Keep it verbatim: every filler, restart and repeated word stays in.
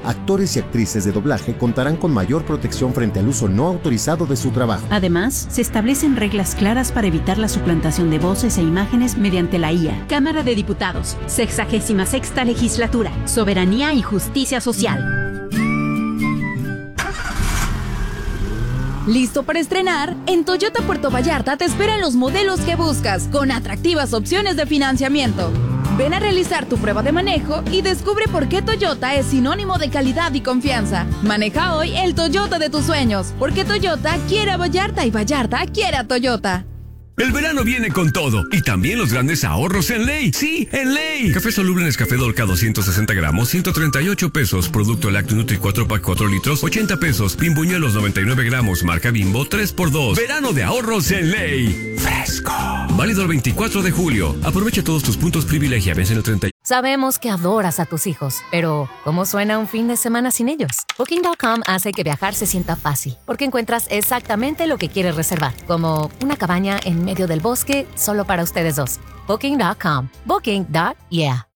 actores y actrices de doblaje contarán con mayor protección frente al uso no autorizado de su trabajo. Además, se establecen reglas claras para evitar la suplantación de voces e imágenes mediante la I A. Cámara de Diputados, sexagésima sexta Legislatura, Soberanía y Justicia Social. ¿Listo para estrenar? En Toyota Puerto Vallarta te esperan los modelos que buscas, con atractivas opciones de financiamiento. Ven a realizar tu prueba de manejo y descubre por qué Toyota es sinónimo de calidad y confianza. Maneja hoy el Toyota de tus sueños, porque Toyota quiere a Vallarta y Vallarta quiere a Toyota. El verano viene con todo y también los grandes ahorros en Ley. Sí, en Ley. Café soluble Nescafé Dolca doscientos sesenta gramos, ciento treinta y ocho pesos. Producto Lácteo Nutri cuatro pack cuatro litros, ochenta pesos. Bimbuñuelos noventa y nueve gramos, marca Bimbo, tres por dos. Verano de ahorros en Ley. Fresco. Válido el veinticuatro de julio. Aprovecha todos tus puntos privilegia. Vence en el treinta. Sabemos que adoras a tus hijos, pero ¿cómo suena un fin de semana sin ellos? Booking punto com hace que viajar se sienta fácil, porque encuentras exactamente lo que quieres reservar, como una cabaña en medio del bosque solo para ustedes dos. Booking punto com. Booking. Yeah.